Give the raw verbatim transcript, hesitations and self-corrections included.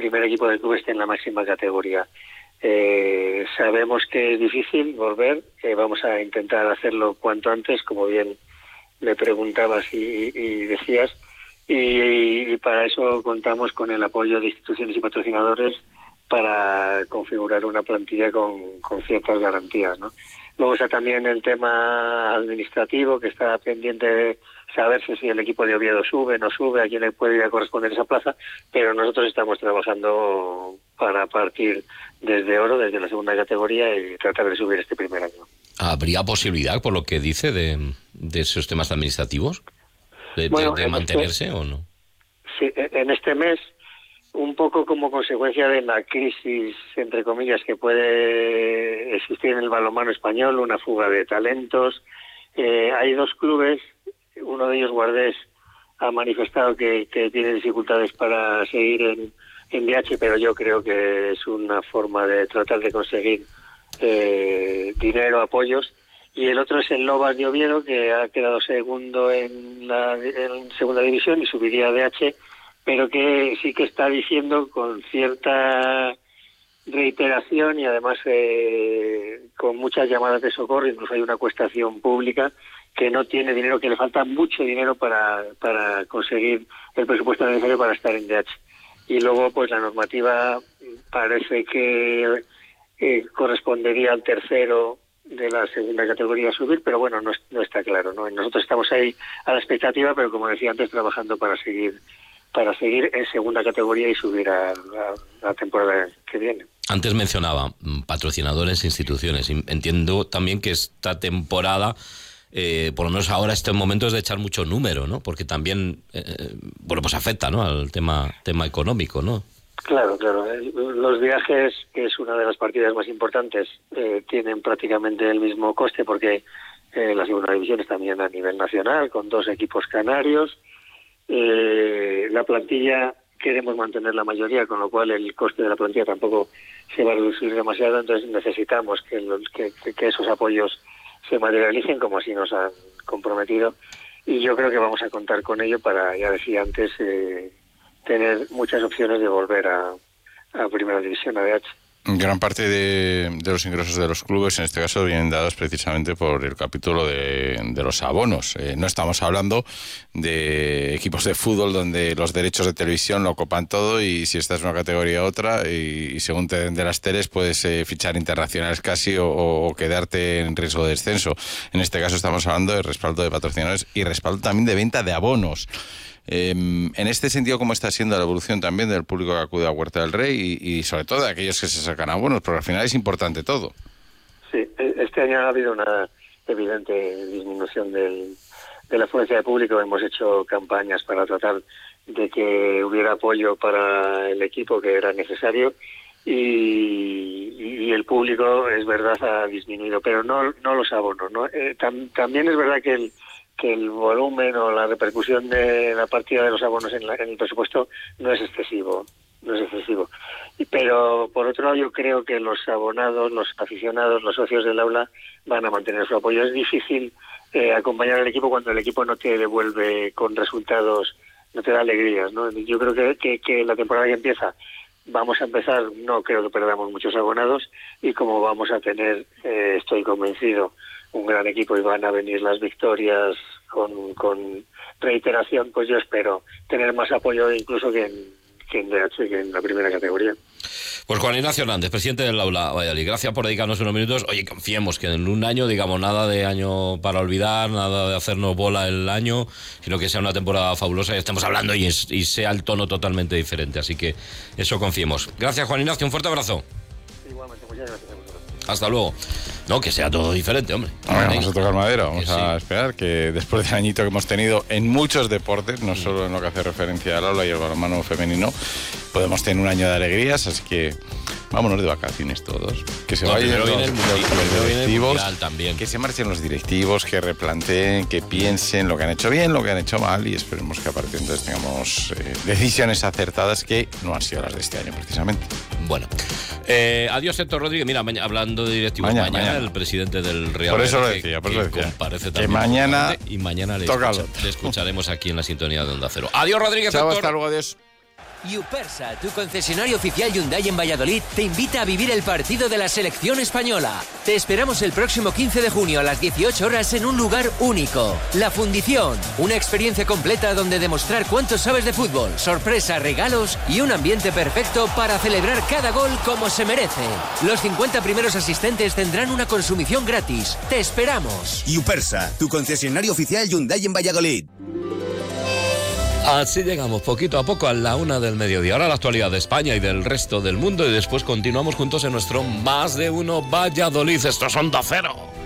primer equipo del club esté en la máxima categoría. Eh, sabemos que es difícil volver, eh, vamos a intentar hacerlo cuanto antes, como bien le preguntabas y, y decías, y, y para eso contamos con el apoyo de instituciones y patrocinadores para configurar una plantilla con, con ciertas garantías, ¿no? Luego está también el tema administrativo, que está pendiente de saberse si el equipo de Oviedo sube, no sube, a quién le puede ir a corresponder esa plaza, pero nosotros estamos trabajando para partir desde oro, desde la segunda categoría, y tratar de subir este primer año. ¿Habría posibilidad, por lo que dice, de, de esos temas administrativos? ¿De, bueno, de, de mantenerse este, o no? Sí, en este mes, un poco como consecuencia de la crisis, entre comillas, que puede existir en el balonmano español, una fuga de talentos. Eh, hay dos clubes, uno de ellos, Guardés, ha manifestado que, que tiene dificultades para seguir en, en D H, pero yo creo que es una forma de tratar de conseguir eh, dinero, apoyos. Y el otro es el Lobas de Oviedo, que ha quedado segundo en la en segunda división y subiría a D H, pero que sí que está diciendo con cierta reiteración y además eh, con muchas llamadas de socorro, incluso hay una acuestación pública, que no tiene dinero, que le falta mucho dinero para, para conseguir el presupuesto necesario para estar en D H. Y luego pues la normativa parece que eh, correspondería al tercero de la segunda categoría a subir, pero bueno, no, no está claro, ¿no? Nosotros estamos ahí a la expectativa, pero como decía antes, trabajando para seguir para seguir en segunda categoría y subir a la, a temporada que viene. Antes mencionaba patrocinadores e instituciones. Entiendo también que esta temporada, eh, por lo menos ahora, este momento es de echar mucho número, ¿no? Porque también, eh, bueno, pues afecta, ¿no?, al tema tema económico, ¿no? Claro, claro. Los viajes, que es una de las partidas más importantes, eh, tienen prácticamente el mismo coste, porque eh, la segunda división es también a nivel nacional, con dos equipos canarios. Eh, la plantilla queremos mantener la mayoría, con lo cual el coste de la plantilla tampoco se va a reducir demasiado, entonces necesitamos que, los, que, que esos apoyos se materialicen, como así nos han comprometido, y yo creo que vamos a contar con ello para, ya decía antes, eh, tener muchas opciones de volver a, a Primera División, a D H. Gran parte de, de los ingresos de los clubes, en este caso, vienen dados precisamente por el capítulo de, de los abonos. Eh, no estamos hablando de equipos de fútbol donde los derechos de televisión lo copan todo y si estás en una categoría u otra y, y según te den de las teles puedes eh, fichar internacionales casi o, o quedarte en riesgo de descenso. En este caso estamos hablando de respaldo de patrocinadores y respaldo también de venta de abonos. Eh, en este sentido, ¿cómo está siendo la evolución también del público que acude a Huerta del Rey y, y sobre todo de aquellos que se sacan abonos? Porque al final es importante todo. Sí, este año ha habido una evidente disminución del, de la afluencia de público. Hemos hecho campañas para tratar de que hubiera apoyo para el equipo que era necesario y, y el público, es verdad, ha disminuido, pero no, no los abonos, ¿no? Eh, tam, también es verdad que el que el volumen o la repercusión de la partida de los abonos en, la, en el presupuesto no es excesivo, no es excesivo. Pero por otro lado yo creo que los abonados, los aficionados, los socios del aula van a mantener su apoyo. Es difícil eh, acompañar al equipo cuando el equipo no te devuelve con resultados, no te da alegrías, ¿no? Yo creo que, que, que la temporada que empieza vamos a empezar, no creo que perdamos muchos abonados y como vamos a tener, eh, estoy convencido, un gran equipo y van a venir las victorias con, con reiteración, pues yo espero tener más apoyo incluso que en, que en D H, que en la primera categoría. Pues Juan Ignacio Hernández, presidente del Aula Valladolid, gracias por dedicarnos unos minutos. Oye, confiemos que en un año, digamos, nada de año para olvidar, nada de hacernos bola el año, sino que sea una temporada fabulosa y estemos hablando y, es, y sea el tono totalmente diferente. Así que eso confiemos. Gracias, Juan Ignacio, un fuerte abrazo. Igualmente, muchas gracias a vosotros. Hasta luego. No, que sea todo diferente, hombre. Bueno, vamos a tocar madera, vamos que a sí. esperar que después del añito que hemos tenido en muchos deportes, no solo en lo que hace referencia al aula y al balonmano femenino, podemos tener un año de alegrías, así que vámonos de vacaciones todos. Que se no, vayan los, los, los, los directivos, también. que se marchen los directivos, que replanteen, que piensen lo que han hecho bien, lo que han hecho mal y esperemos que a partir de entonces tengamos eh, decisiones acertadas que no han sido las de este año precisamente. Bueno, eh, adiós Héctor Rodríguez. Mira, mañana, hablando de directivos, mañana, mañana, mañana el presidente del Real por eso Madrid, lo decía, por que, eso decía. comparece que también mañana y mañana le, toca escucha, le escucharemos aquí en la sintonía de Onda Cero. Adiós Rodríguez. Chao, Héctor. hasta luego, adiós. Yupersa, tu concesionario oficial Hyundai en Valladolid, te invita a vivir el partido de la selección española. Te esperamos el próximo quince de junio a las dieciocho horas en un lugar único. La Fundición, una experiencia completa donde demostrar cuánto sabes de fútbol, sorpresas, regalos y un ambiente perfecto para celebrar cada gol como se merece. Los cincuenta primeros asistentes tendrán una consumición gratis. Te esperamos. Yupersa, tu concesionario oficial Hyundai en Valladolid. Así llegamos poquito a poco a la una del mediodía. Ahora la actualidad de España y del resto del mundo y después continuamos juntos en nuestro Más de Uno Valladolid. Esto es Onda Cero.